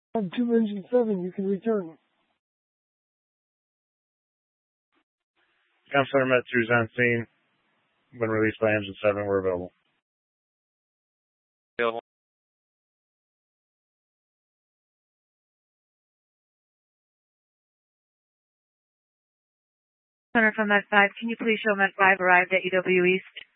On 2 Engine 7, you can return. Counselor Met 2's on scene. When released by Engine 7, we're available. Available. Center from Met 5, can you please show Met 5 arrived at EW East?